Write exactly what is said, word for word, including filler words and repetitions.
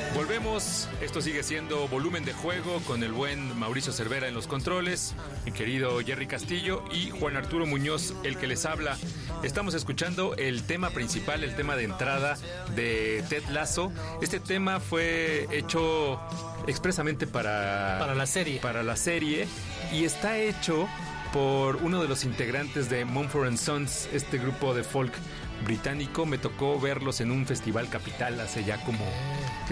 Volvemos, esto sigue siendo Volumen de Juego con el buen Mauricio Cervera en los controles, mi querido Jerry Castillo y Juan Arturo Muñoz, el que les habla. Estamos escuchando el tema principal, el tema de entrada de Ted Lasso. Este tema fue hecho expresamente para, para la serie. Para la serie y está hecho por uno de los integrantes de Mumford and Sons, este grupo de folk británico. Me tocó verlos en un festival Capital hace ya como